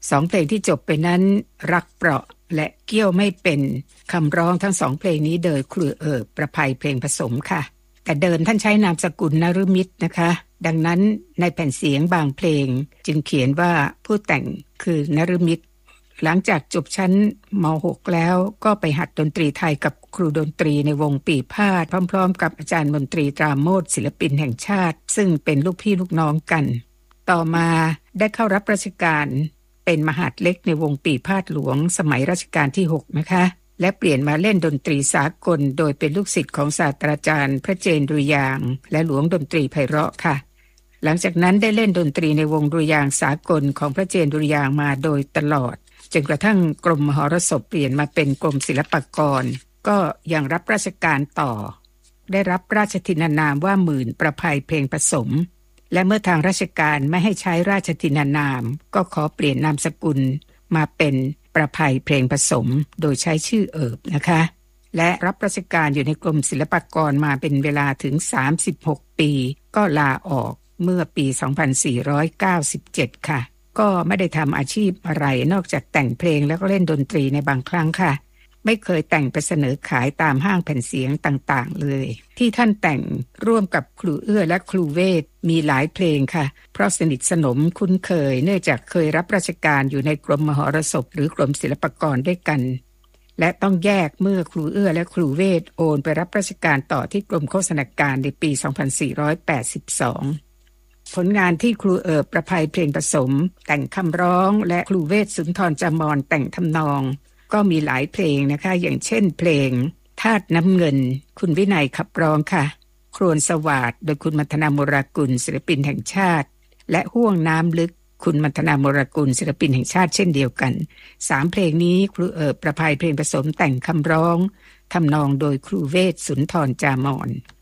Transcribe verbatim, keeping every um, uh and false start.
สองเพลงที่จบไปนั้นรักเปราะและเกี้ยวไม่เป็นคำร้องทั้งสองเพลงนี้โดยครูเอิบประภัยเพลงผสมค่ะแต่เดิมท่านใช้นามสกุลนฤมิตนะคะดังนั้นในแผ่นเสียงบางเพลงจึงเขียนว่าผู้แต่งคือนฤมิตหลังจากจบชั้นม หก แล้วก็ไปหัดดนตรีไทยกับครูดนตรีในวงปีพาทย์พร้อมๆกับอาจารย์มนตรีตราโมชศิลปินแห่งชาติซึ่งเป็นลูกพี่ลูกน้องกันต่อมาได้เข้ารับราชการเป็นมหาดเล็กในวงปีพาทย์หลวงสมัยรัชกาลที่หกนะคะและเปลี่ยนมาเล่นดนตรีสากลโดยเป็นลูกศิษย์ของศาสตราจารย์พระเจนดุริยางค์และหลวงดนตรีไพเราะค่ะหลังจากนั้นได้เล่นดนตรีในวงดุริยางค์สากลของพระเจนดุริยางค์มาโดยตลอดจนกระทั่งกรมมหรสพเปลี่ยนมาเป็นกรมศิลปากรก็ยังรับราชการต่อได้รับราชทินานามว่าหมื่นประภัยเพลงผสมและเมื่อทางราชการไม่ให้ใช้ราชทินานามก็ขอเปลี่ยนนามสกุลมาเป็นประภัยเพลงผสมโดยใช้ชื่อเอิบนะคะและรับราชการอยู่ในกรมศิลปากรมาเป็นเวลาถึงสามสิบหกปีก็ลาออกเมื่อปีสองพันสี่ร้อยเก้าสิบเจ็ดค่ะก็ไม่ได้ทำอาชีพอะไรนอกจากแต่งเพลงแล้วก็เล่นดนตรีในบางครั้งค่ะไม่เคยแต่งไปเสนอขายตามห้างแผ่นเสียงต่างๆเลยที่ท่านแต่งร่วมกับครูเอื้อและครูเวทมีหลายเพลงค่ะเพราะสนิทสนมคุ้นเคยเนื่องจากเคยรับราชการอยู่ในกรมมหรสพหรือกรมศิลปากรด้วยกันและต้องแยกเมื่อครูเอื้อและครูเวทโอนไปรับราชการต่อที่กรมโฆษณาการในปีสองพันสี่ร้อยแปดสิบสองผลงานที่ครูเอิบประภัยเพลงผสมแต่งคำร้องและครูเวทสุนทรจามรแต่งทำนองก็มีหลายเพลงนะคะอย่างเช่นเพลงธาตุน้ำเงินคุณวินัยขับร้องค่ะครวญสวาทโดยคุณมัทนาโมรากุลศิลปินแห่งชาติและห้วงน้ำลึกคุณมัทนาโมรากุลศิลปินแห่งชาติเช่นเดียวกันสามเพลงนี้ครูเอิบประภัยเพลงผสมแต่งคำร้องทำนองโดยครูเวทสุนทรจามร